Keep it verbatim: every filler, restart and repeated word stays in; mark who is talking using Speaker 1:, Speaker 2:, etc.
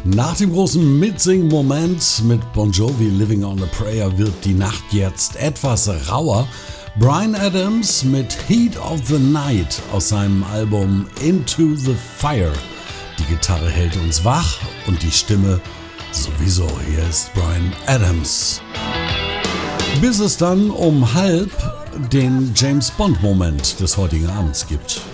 Speaker 1: Nach dem großen Mitsing-Moment mit Bon Jovi Living on a Prayer wird die Nacht jetzt etwas rauer. Bryan Adams mit Heat of the Night aus seinem Album Into the Fire. Die Gitarre hält uns wach und die Stimme sowieso. Hier ist Bryan Adams. Bis es dann um halb den James Bond-Moment des heutigen Abends gibt.